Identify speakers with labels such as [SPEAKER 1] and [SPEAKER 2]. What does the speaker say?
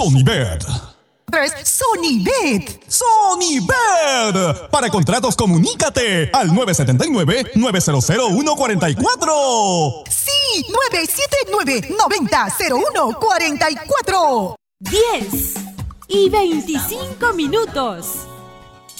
[SPEAKER 1] Sonibet.
[SPEAKER 2] Sonibet.
[SPEAKER 1] Sonibet. Para contratos, comunícate al 979-900-144.
[SPEAKER 2] Sí, 979-90-0144.
[SPEAKER 3] 10:25.